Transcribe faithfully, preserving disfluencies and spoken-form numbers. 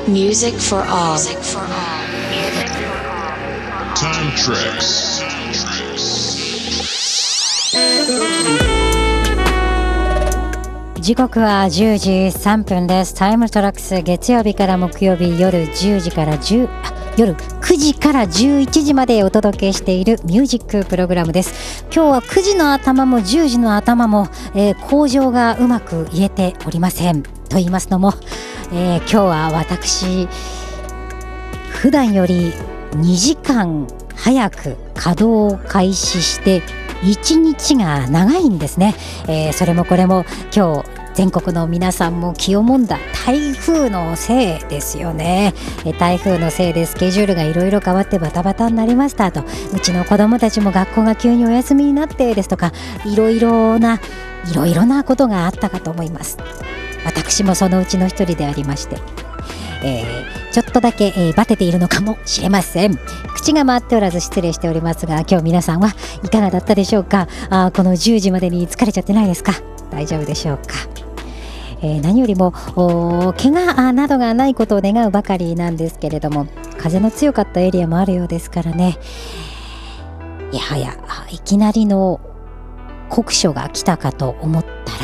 Music for all. Time Tracks. 時刻はじゅうじさんぷんです。タイムトラックス、月曜日から木曜日夜じゅうじから10あ夜くじからじゅういちじまでお届けしているミュージックプログラムです。今日はくじの頭もじゅうじの頭も、えー、口上がうまく言えておりません。と言いますのも、えー、今日は私普段よりにじかん早く稼働を開始していちにちが長いんですね。えー、それもこれも今日全国の皆さんも気をもんだ台風のせいですよね。え台風のせいでスケジュールがいろいろ変わってバタバタになりましたと、うちの子供たちも学校が急にお休みになってですとか、いろいろないろいろなことがあったかと思います。私もそのうちの一人でありまして、えー、ちょっとだけ、えー、バテているのかもしれません。口が回っておらず失礼しておりますが、今日皆さんはいかがだったでしょうか。あこのじゅうじまでに疲れちゃってないですか。大丈夫でしょうか。えー、何よりも怪我などがないことを願うばかりなんですけれども、風の強かったエリアもあるようですからね。いやはやいきなりの酷暑が来たかと思ったら